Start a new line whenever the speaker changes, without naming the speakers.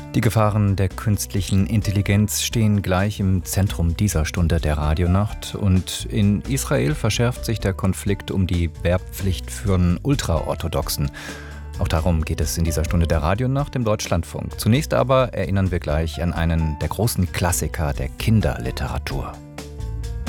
Die Gefahren der künstlichen Intelligenz stehen gleich im Zentrum dieser Stunde der Radionacht. Und in Israel verschärft sich der Konflikt um die Wehrpflicht für Ultraorthodoxen. Auch darum geht es in dieser Stunde der Radionacht im Deutschlandfunk. Zunächst aber erinnern wir gleich an einen der großen Klassiker der Kinderliteratur.